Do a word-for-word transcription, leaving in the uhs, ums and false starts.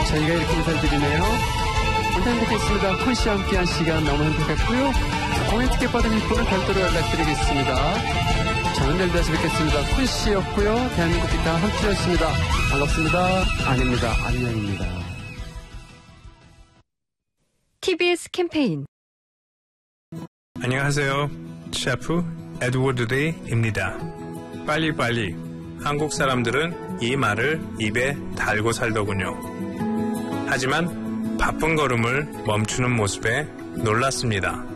저희가 이렇게 인사를 드리네요. 오늘 행복했습니다. 콘씨와 함께한 시간 너무 행복했고요. 공연 티켓 받은 분은 별도로 연락드리겠습니다. 저는 내일 다시 뵙겠습니다. 콘씨였고요. 대한민국 기타 함께였습니다. 반갑습니다. 아닙니다. 안녕입니다. 티비에스 캠페인. 안녕하세요. 셰프 에드워드 리입니다. 빨리빨리. 한국 사람들은 이 말을 입에 달고 살더군요. 하지만 바쁜 걸음을 멈추는 모습에 놀랐습니다.